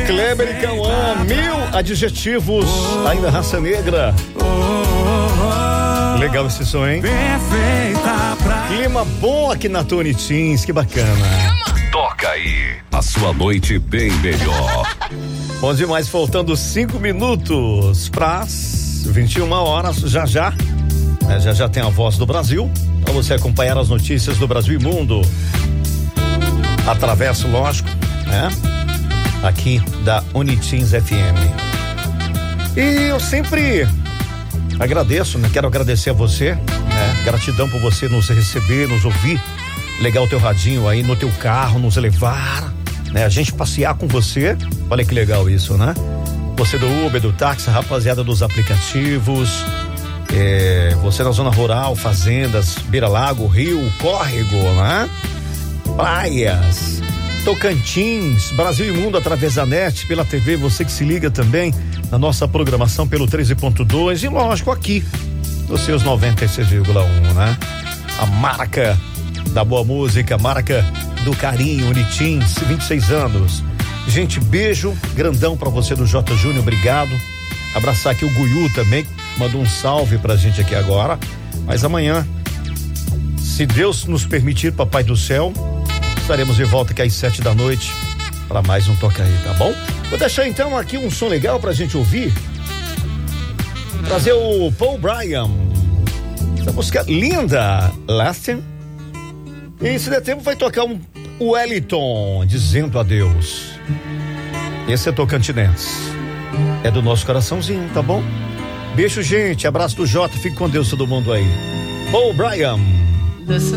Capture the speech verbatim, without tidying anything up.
Kleber e Cauã, mil adjetivos, ainda raça negra. Legal esse som, hein? Clima bom aqui na Tony Teens, que bacana. Toca aí, a sua noite bem melhor. Bom demais, faltando cinco minutos para vinte e uma horas, já já, né, já já tem a Voz do Brasil, para você acompanhar as notícias do Brasil e mundo, através, lógico, né, aqui da Uniteens F M. E eu sempre agradeço, né, quero agradecer a você, né, gratidão por você nos receber, nos ouvir, ligar o teu radinho aí no teu carro, nos levar, né, a gente passear com você, olha que legal isso, né? Você do Uber, do táxi, rapaziada dos aplicativos, é, você na zona rural, fazendas, beira-lago, rio, córrego, né? Praias, Tocantins, Brasil e mundo através da net, pela T V, você que se liga também na nossa programação pelo treze ponto dois e lógico aqui nos seus noventa e seis vírgula um, né? A marca da boa música, marca do carinho, Uniteens, vinte e seis anos. Gente, beijo grandão pra você do J Júnior, obrigado. Abraçar aqui o Guiú também, mandou um salve pra gente aqui agora. Mas amanhã, se Deus nos permitir, Papai do Céu, estaremos de volta aqui às sete da noite para mais um Toca Aí, tá bom? Vou deixar então aqui um som legal pra gente ouvir. Trazer o Paul Bryan. Essa música linda, Lasting. E se der tempo vai tocar um Wellington, Dizendo Adeus. Esse é Tocantinense. É do nosso coraçãozinho, tá bom? Beijo, gente. Abraço do Jota. Fique com Deus todo mundo aí. Paul Bryan. Listen